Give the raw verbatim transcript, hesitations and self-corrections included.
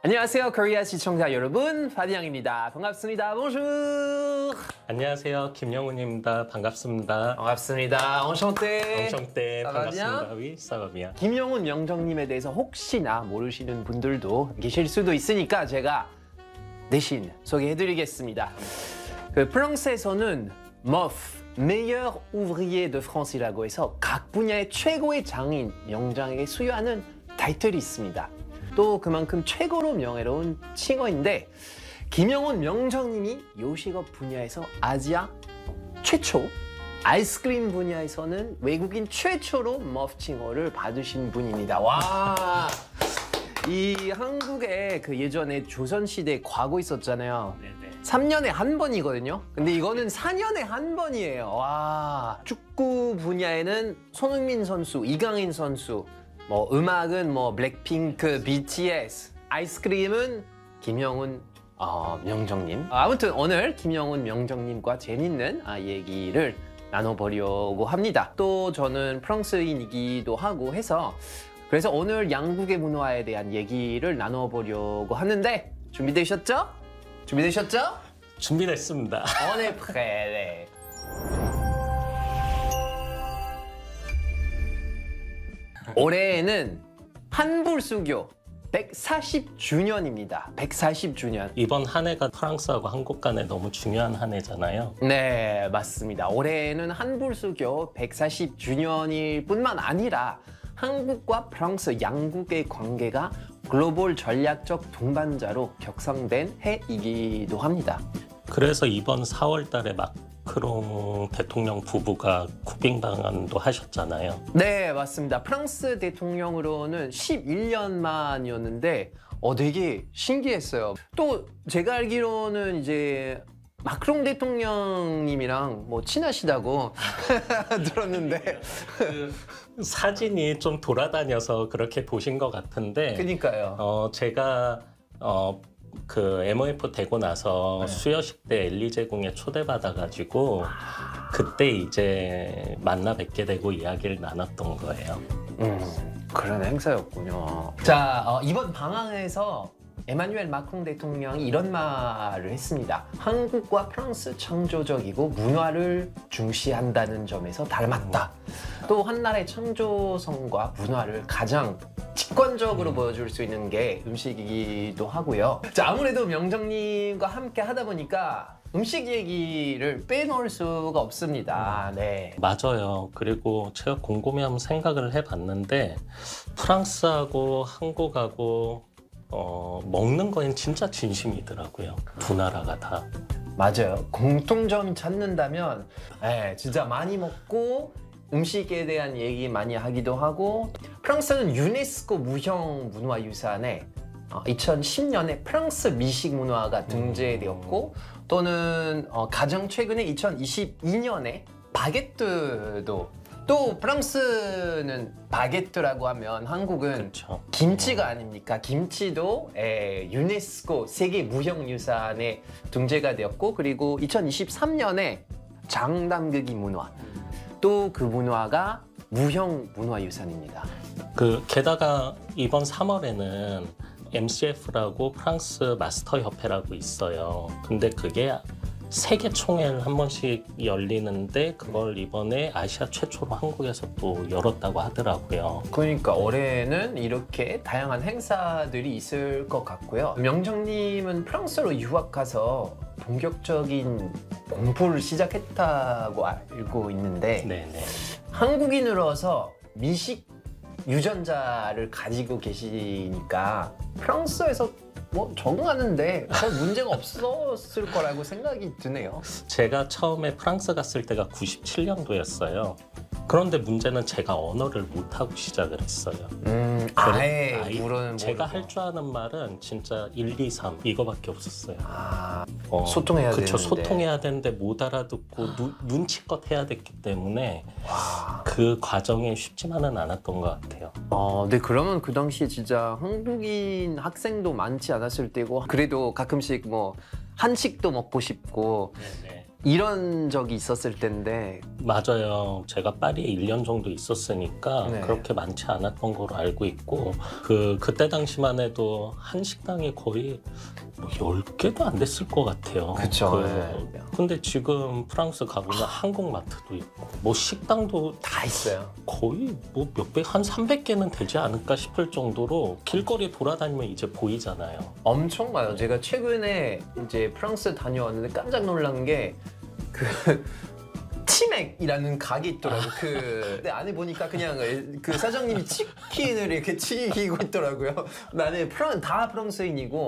안녕하세요, 코리아 시청자 여러분, 파디앙입니다. 반갑습니다. Bonjour. 안녕하세요, 김영훈입니다. 반갑습니다. 반갑습니다. Enchanté. Enchanté. Ça va bien? 반갑습니다. Oui, ça va bien. 김영훈 명정님에 대해서 혹시나 모르시는 분들도 계실 수도 있으니까 제가 대신 소개해드리겠습니다. 그 프랑스에서는 머프, meilleur ouvrier de France이라고 해서 각 분야의 최고의 장인 명장에게 수여하는 타이틀이 있습니다. 또 그만큼 최고로 명예로운 칭호인데 김영훈 명정님이 요식업 분야에서 아시아 최초, 아이스크림 분야에서는 외국인 최초로 머프 칭호를 받으신 분입니다. 와, 이 한국에 그 예전에 조선시대 과거 있었잖아요. 네네. 삼 년에 한 번이거든요. 근데 이거는 사 년에 한 번이에요. 와, 축구 분야에는 손흥민 선수, 이강인 선수, 뭐 음악은 뭐 블랙핑크, 비티에스, 아이스크림은 김영훈 어, 명정님. 아무튼 오늘 김영훈 명정님과 재밌는 아, 얘기를 나눠보려고 합니다. 또 저는 프랑스인이기도 하고 해서 그래서 오늘 양국의 문화에 대한 얘기를 나눠보려고 하는데 준비되셨죠? 준비되셨죠? 준비됐습니다. 오늘 프레레. 올해에는 한불수교 백사십 주년입니다. 백사십 주년. 이번 한 해가 프랑스하고 한국 간에 너무 중요한 한 해잖아요. 네, 맞습니다. 올해에는 한불수교 백사십 주년일 뿐만 아니라 한국과 프랑스 양국의 관계가 글로벌 전략적 동반자로 격상된 해이기도 합니다. 그래서 이번 사월 달에 마크롱 대통령 부부가 국빈 방한도 하셨잖아요. 네, 맞습니다. 프랑스 대통령으로는 십일 년 만이었는데 어, 되게 신기했어요. 또 제가 알기로는 이제 마크롱 대통령님이랑 뭐 친하시다고 들었는데 그 사진이 좀 돌아다녀서 그렇게 보신 것 같은데 그러니까요. 어, 제가 어, 그 엠오에프 되고 나서 네. 수여식 때 엘리제궁에 초대받아가지고 그때 이제 만나 뵙게 되고 이야기를 나눴던 거예요. 음, 그런 행사였군요. 자, 어, 이번 방황에서 에마뉴엘 마크롱 대통령이 이런 말을 했습니다. 한국과 프랑스 창조적이고 문화를 중시한다는 점에서 닮았다. 또 한 나라의 창조성과 문화를 가장 직관적으로 음. 보여줄 수 있는 게 음식이기도 하고요. 자, 아무래도 명정님과 함께 하다 보니까 음식 얘기를 빼놓을 수가 없습니다. 네. 맞아요. 그리고 제가 곰곰이 한번 생각을 해봤는데 프랑스하고 한국하고 어, 먹는 거엔 진짜 진심이더라고요. 두 나라가 다. 맞아요. 공통점 찾는다면 네, 진짜 많이 먹고 음식에 대한 얘기 많이 하기도 하고 프랑스는 유네스코 무형 문화유산에 어, 이천십 년에 프랑스 미식 문화가 등재되었고 또는 어, 가장 최근에 이천이십이 년에 바게트도 또 프랑스는 바게트라고 하면 한국은 그쵸. 김치가 아닙니까? 김치도 에, 유네스코 세계 무형유산에 등재가 되었고 그리고 이천이십삼 년에 장담극이 문화 또 그 문화가 무형 문화유산입니다. 그 게다가 이번 삼월에는 엠씨에프라고 프랑스 마스터 협회라고 있어요. 근데 그게 세계 총회를 한 번씩 열리는데 그걸 이번에 아시아 최초로 한국에서 또 열었다고 하더라고요. 그러니까 올해는 이렇게 다양한 행사들이 있을 것 같고요. 명정님은 프랑스로 유학 가서 본격적인 공부를 시작했다고 알고 있는데 네네. 한국인으로서 미식 유전자를 가지고 계시니까 프랑스에서 뭐 적응하는데 별 문제가 없었을 거라고 생각이 드네요. 제가 처음에 프랑스 갔을 때가 구십칠 년도였어요. 그런데 문제는 제가 언어를 못하고 시작을 했어요. 음, 아예 아예 물은 제가 모르고. 할 줄 아는 말은 진짜 일, 이, 삼 이거밖에 없었어요. 아, 어, 소통해야 그쵸, 되는데. 소통해야 되는데 못 알아듣고 누, 눈치껏 해야 됐기 때문에 와. 그 과정이 쉽지만은 않았던 것 같아요. 어, 네, 그러면 그 당시에 진짜 한국인 학생도 많지 않았을 때고 그래도 가끔씩 뭐 한식도 먹고 싶고 네네. 이런 적이 있었을 텐데 맞아요. 제가 파리에 일 년 정도 있었으니까 네. 그렇게 많지 않았던 걸로 알고 있고 그 그때 당시만 해도 한 식당이 거의 뭐 열 개도 안 됐을 것 같아요. 그쵸, 그, 네. 근데 지금 프랑스 가보면 한국마트도 있고 뭐 식당도 다 있어요. 거의 뭐 몇백 한 삼백 개는 되지 않을까 싶을 정도로 길거리 돌아다니면 이제 보이잖아요. 엄청 많아요. 제가 최근에 이제 프랑스 다녀왔는데 깜짝 놀란 게 그 치맥이라는 가게 있더라고요. 그 근데 안에 보니까 그냥 그 사장님이 치킨을 이렇게 튀기고 있더라고요. 나는 프랑 다 프랑스인이고